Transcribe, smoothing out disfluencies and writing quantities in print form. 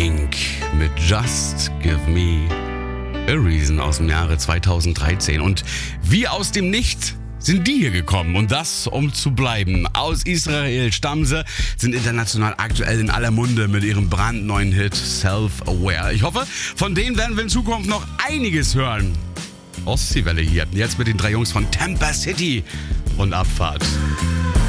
Pink mit Just Give Me a Reason aus dem Jahre 2013. Und wie aus dem Nichts sind die hier gekommen. Und das, um zu bleiben. Aus Israel stammen sie, sind international aktuell in aller Munde mit ihrem brandneuen Hit Self-Aware. Ich hoffe, von denen werden wir in Zukunft noch einiges hören. Ostseewelle hier. Jetzt mit den 3 Jungs von Tampa City und Abfahrt.